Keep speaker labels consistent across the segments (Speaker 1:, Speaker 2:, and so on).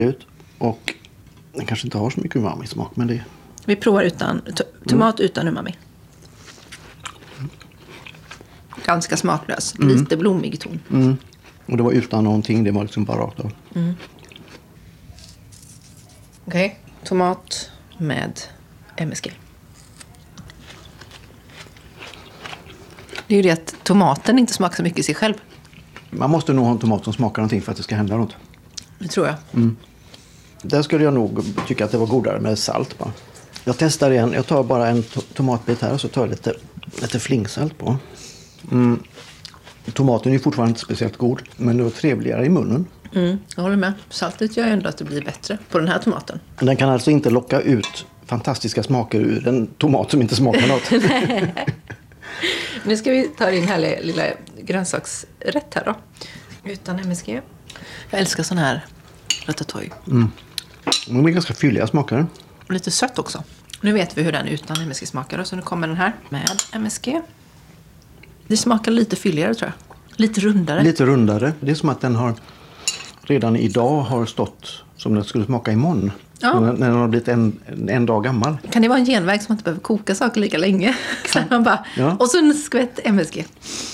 Speaker 1: ut. Och den kanske inte har så mycket umami-smak, men det...
Speaker 2: Vi provar utan tomat utan umami. Ganska smaklös. Lite blommig ton.
Speaker 1: Och det var utan någonting. Det var liksom bara rakt av.
Speaker 2: Okej. Tomat med MSG. Det är ju det att tomaten inte smakar så mycket i sig själv.
Speaker 1: Man måste nog ha en tomat som smakar någonting för att det ska hända något.
Speaker 2: Det tror jag.
Speaker 1: Där skulle jag nog tycka att det var godare med salt bara. Jag testar igen. Jag tar bara en tomatbit här och så tar jag lite flingsalt på. Tomaten är fortfarande inte speciellt god, men det var trevligare i munnen.
Speaker 2: Jag håller med. Saltet gör ändå att det blir bättre på den här tomaten.
Speaker 1: Den kan alltså inte locka ut fantastiska smaker ur en tomat som inte smakar något.
Speaker 2: Nu ska vi ta din härliga lilla grönsaksrätt här då. Utan MSG. Jag älskar sån här ratatouille.
Speaker 1: De är ganska fylliga smaker.
Speaker 2: Lite sött också. Nu vet vi hur den utan MSG smakar. Så nu kommer den här med MSG. Det smakar lite fylligare tror jag. Lite rundare.
Speaker 1: Lite rundare. Det är som att den har redan idag har stått som den skulle smaka imorgon.
Speaker 2: Ja.
Speaker 1: När den har blivit en dag gammal.
Speaker 2: Kan det vara en genväg som man inte behöver koka saker lika länge? Så man bara, och så en skvätt MSG.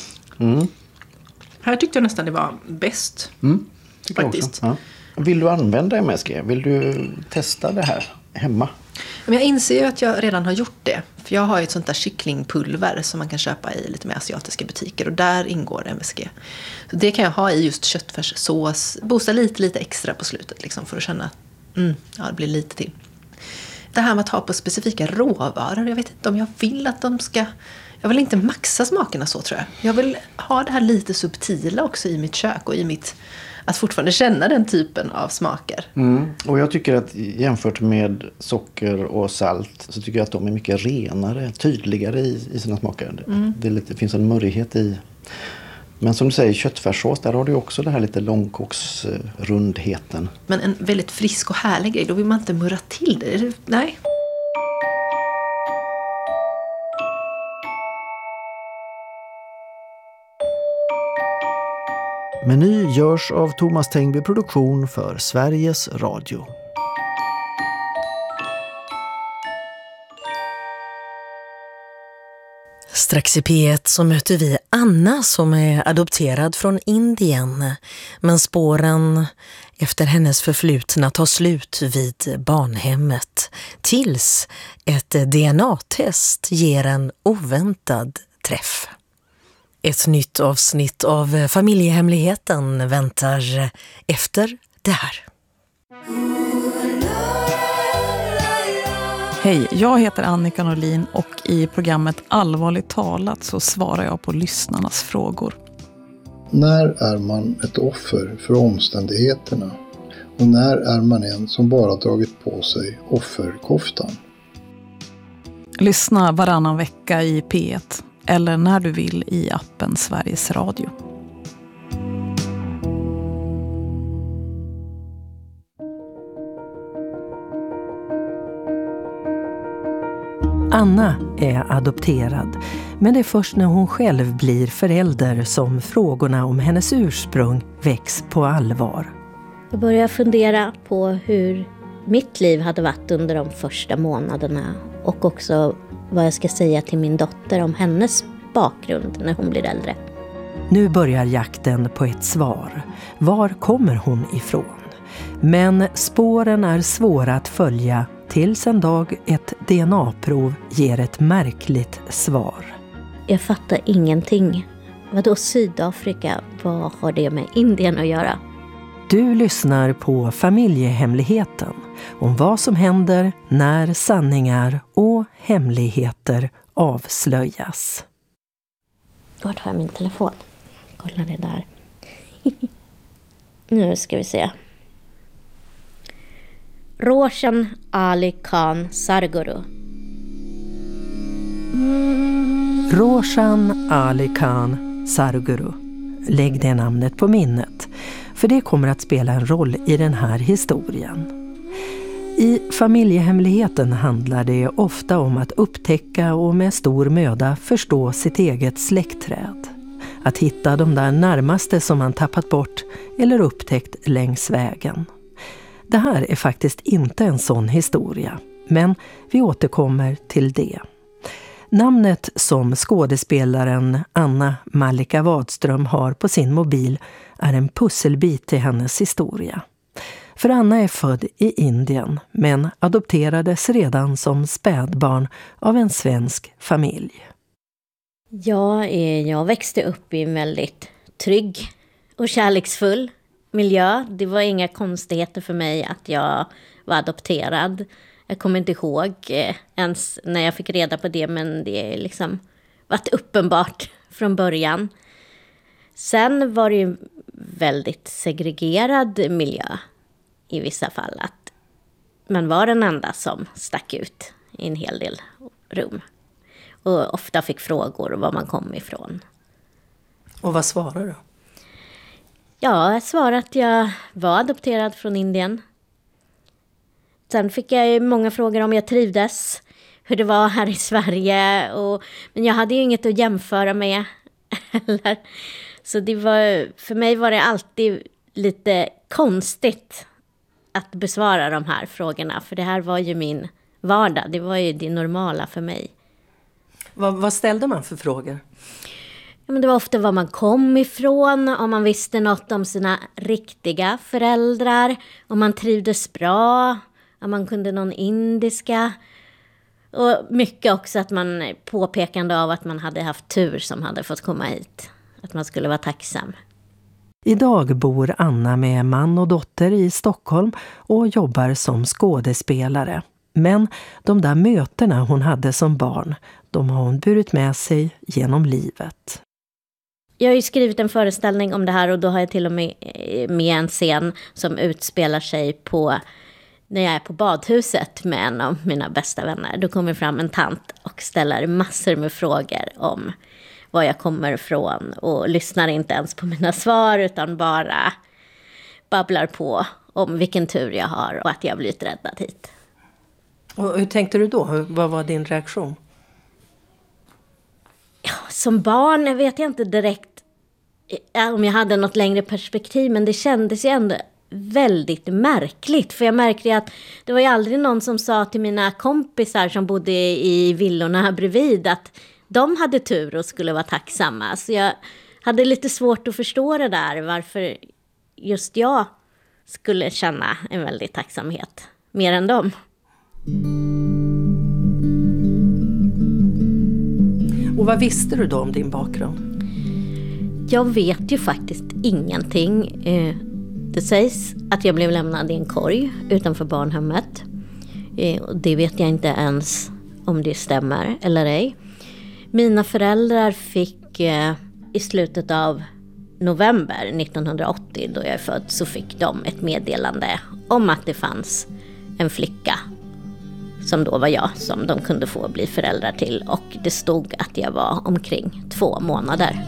Speaker 2: Här tyckte jag nästan det var bäst. Faktiskt.
Speaker 1: Ja. Vill du använda MSG? Vill du testa det här hemma?
Speaker 2: Men jag inser ju att jag redan har gjort det. För jag har ju ett sånt där kycklingpulver som man kan köpa i lite mer asiatiska butiker. Och där ingår MSG. Så det kan jag ha i just köttfärssås. Boosta lite extra på slutet liksom, för att känna att det blir lite till. Det här med att ha på specifika råvaror. Jag vet inte om jag vill att de ska... Jag vill inte maxa smakerna så tror jag. Jag vill ha det här lite subtila också i mitt kök och i mitt... Att fortfarande känna den typen av smaker.
Speaker 1: Och jag tycker att jämfört med socker och salt så tycker jag att de är mycket renare, tydligare i sina smaker. Det finns en mörkhet i. Men som du säger, köttfärssås, där har du också det här lite långkoksrundheten.
Speaker 2: Men en väldigt frisk och härlig grej, då vill man inte murra till det. Nej.
Speaker 1: Meny görs av Thomas Tengby Produktion för Sveriges Radio.
Speaker 3: Strax i P1 så möter vi Anna som är adopterad från Indien. Men spåren efter hennes förflutna tar slut vid barnhemmet. Tills ett DNA-test ger en oväntad träff. Ett nytt avsnitt av Familjehemligheten väntar efter det här.
Speaker 4: Hej, jag heter Annika Norlin och i programmet Allvarligt talat så svarar jag på lyssnarnas frågor.
Speaker 5: När är man ett offer för omständigheterna? Och när är man en som bara dragit på sig offerkoftan?
Speaker 4: Lyssna varannan vecka i P1 eller när du vill i appen Sveriges Radio.
Speaker 3: Anna är adopterad, men det är först när hon själv blir förälder som frågorna om hennes ursprung väcks på allvar.
Speaker 6: Jag började fundera på hur mitt liv hade varit under de första månaderna och också vad jag ska säga till min dotter om hennes bakgrund när hon blir äldre.
Speaker 3: Nu börjar jakten på ett svar. Var kommer hon ifrån? Men spåren är svåra att följa tills en dag ett DNA-prov ger ett märkligt svar.
Speaker 6: Jag fattar ingenting. Vadå Sydafrika? Vad har det med Indien att göra?
Speaker 3: Du lyssnar på Familjehemligheten om vad som händer när sanningar och hemligheter avslöjas.
Speaker 6: Vart har jag min telefon? Kolla det där. Nu ska vi se. Roshan Ali Khan Sarguru.
Speaker 3: Roshan Ali Khan Sarguru. Lägg det namnet på minnet, för det kommer att spela en roll i den här historien. I Familjehemligheten handlar det ofta om att upptäcka och med stor möda förstå sitt eget släktträd. Att hitta de där närmaste som man tappat bort eller upptäckt längs vägen. Det här är faktiskt inte en sån historia, men vi återkommer till det. Namnet som skådespelaren Anna Mallika Wadström har på sin mobil är en pusselbit till hennes historia. För Anna är född i Indien men adopterades redan som spädbarn av en svensk familj.
Speaker 6: Jag växte upp i en väldigt trygg och kärleksfull miljö. Det var inga konstigheter för mig att jag var adopterad. Jag kommer inte ihåg ens när jag fick reda på det, men det är liksom varit uppenbart från början. Sen var det ju väldigt segregerad miljö i vissa fall. Att man var den enda som stack ut i en hel del rum. Och ofta fick frågor var man kom ifrån.
Speaker 3: Och vad svarade du?
Speaker 6: Ja, jag svarade att jag var adopterad från Indien. Sen fick jag ju många frågor om jag trivdes, hur det var här i Sverige. Men jag hade ju inget att jämföra med. Så för mig var det alltid lite konstigt att besvara de här frågorna. För det här var ju min vardag, det var ju det normala för mig.
Speaker 3: Vad ställde man för frågor?
Speaker 6: Ja, men det var ofta var man kom ifrån, om man visste något om sina riktiga föräldrar, om man trivdes bra, om man kunde någon indiska. Och mycket också att man påpekande av att man hade haft tur som hade fått komma hit. Att man skulle vara tacksam.
Speaker 3: Idag bor Anna med man och dotter i Stockholm och jobbar som skådespelare. Men de där mötena hon hade som barn, de har hon burit med sig genom livet.
Speaker 6: Jag har ju skrivit en föreställning om det här och då har jag till och med en scen som utspelar sig när jag är på badhuset med en av mina bästa vänner. Då kommer fram en tant och ställer massor med frågor om var jag kommer ifrån och lyssnar inte ens på mina svar utan bara babblar på om vilken tur jag har och att jag har blivit räddad hit.
Speaker 3: Och hur tänkte du då? Vad var din reaktion?
Speaker 6: Ja, som barn vet jag inte direkt om jag hade något längre perspektiv, men det kändes ju ändå väldigt märkligt. För jag märkte ju att det var ju aldrig någon som sa till mina kompisar som bodde i villorna här bredvid att de hade tur och skulle vara tacksamma. Så jag hade lite svårt att förstå det där, varför just jag skulle känna en väldig tacksamhet mer än dem.
Speaker 3: Och vad visste du då om din bakgrund?
Speaker 6: Jag vet ju faktiskt ingenting. Det sägs att jag blev lämnad i en korg utanför barnhemmet. Det vet jag inte ens om det stämmer eller ej. Mina föräldrar fick i slutet av november 1980, då jag är född, så fick de ett meddelande om att det fanns en flicka som då var jag, som de kunde få bli föräldrar till. Och det stod att jag var omkring 2 månader.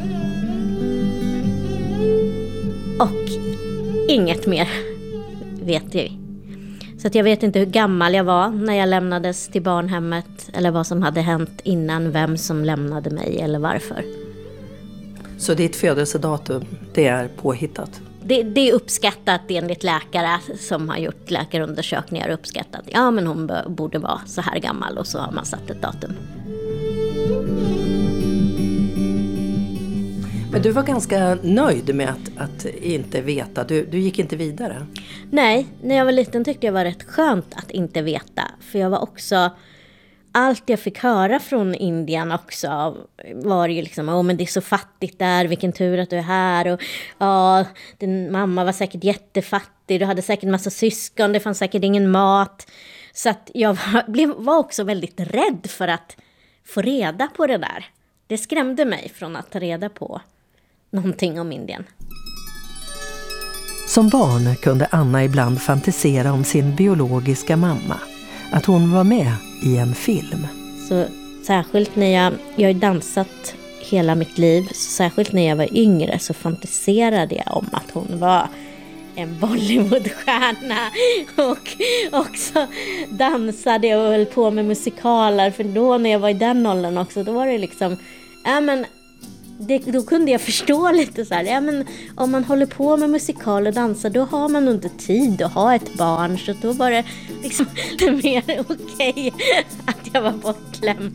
Speaker 6: Och inget mer vet jag. Så att jag vet inte hur gammal jag var när jag lämnades till barnhemmet. Eller vad som hade hänt innan, vem som lämnade mig eller varför.
Speaker 3: Så ditt födelsedatum, det är påhittat?
Speaker 6: Det är uppskattat enligt läkare som har gjort läkarundersökningar, uppskattat. Ja, men hon borde vara så här gammal, och så har man satt ett datum.
Speaker 3: Men du var ganska nöjd med att inte veta. Du gick inte vidare?
Speaker 6: Nej, när jag var liten tyckte jag var rätt skönt att inte veta. För jag var också... Allt jag fick höra från Indien också var ju liksom, men det är så fattigt där, vilken tur att du är här. Och din mamma var säkert jättefattig, du hade säkert massa syskon, det fanns säkert ingen mat. Så att jag var också väldigt rädd för att få reda på det där. Det skrämde mig från att ta reda på någonting om Indien.
Speaker 3: Som barn kunde Anna ibland fantisera om sin biologiska mamma. Att hon var med i en film.
Speaker 6: Så särskilt när jag har dansat hela mitt liv, så särskilt när jag var yngre så fantiserade jag om att hon var en Bollywoodstjärna och också dansade och höll på med musikaler. För då när jag var i den åldern också, då var det liksom, då kunde jag förstå lite så här, ja, men om man håller på med musikal och dansa, då har man nog inte tid att ha ett barn. Så då var det liksom mer okej att jag var bortklämd.